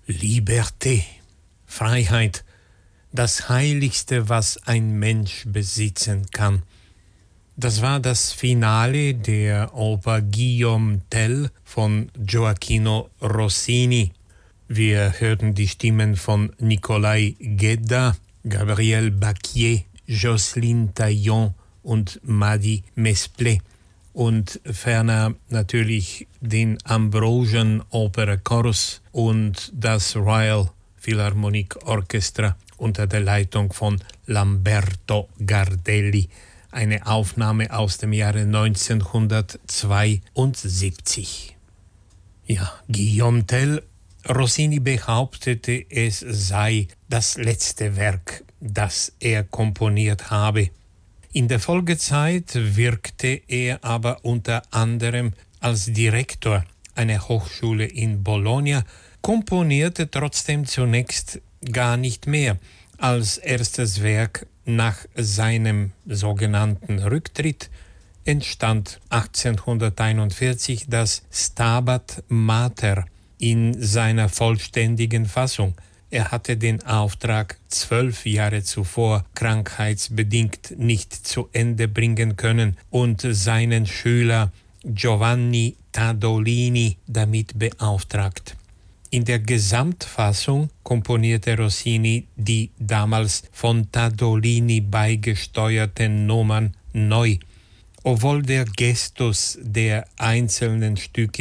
Liberté, Freiheit, das Heiligste, was ein Mensch besitzen kann. Das war das Finale der Oper Guillaume Tell von Gioacchino Rossini. Wir hörten die Stimmen von Nicolai Gedda, Gabriel Baquier, Jocelyne Taillon und Mady Mesplé und ferner natürlich den Ambrosian Opera-Chorus und das Royal Philharmonic Orchestra unter der Leitung von Lamberto Gardelli. Eine Aufnahme aus dem Jahre 1972. Ja, Guillaume Tell, Rossini behauptete, es sei das letzte Werk, das er komponiert habe. In der Folgezeit wirkte er aber unter anderem als Direktor einer Hochschule in Bologna, komponierte trotzdem zunächst gar nicht mehr. Als erstes Werk nach seinem sogenannten Rücktritt entstand 1841 das Stabat Mater in seiner vollständigen Fassung. Er hatte den Auftrag 12 Jahre zuvor krankheitsbedingt nicht zu Ende bringen können und seinen Schüler Giovanni Tadolini damit beauftragt. In der Gesamtfassung komponierte Rossini die damals von Tadolini beigesteuerten Nummern neu. Obwohl der Gestus der einzelnen Stücke